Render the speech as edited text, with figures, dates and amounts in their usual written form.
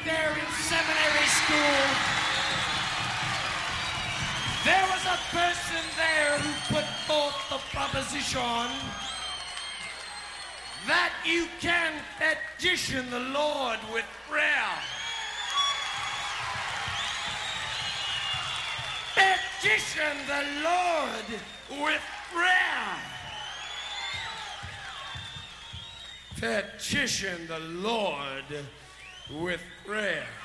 there in seminary school, there was a person there who put forth the proposition that you can petition the Lord with prayer. Petition the Lord with prayer. Petition the Lord with prayer.